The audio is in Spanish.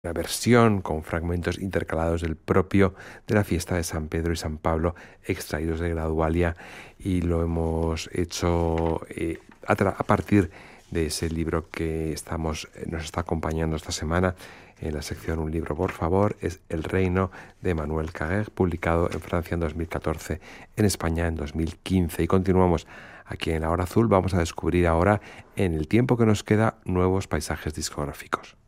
una versión con fragmentos intercalados del propio de la fiesta de San Pedro y San Pablo, extraídos de Gradualia, y lo hemos hecho a partir de ese libro que nos está acompañando esta semana en la sección Un libro, por favor. Es El reino de Emmanuel Carrère, publicado en Francia en 2014, en España en 2015. Y continuamos aquí en La Hora Azul. Vamos a descubrir ahora, en el tiempo que nos queda, nuevos paisajes discográficos.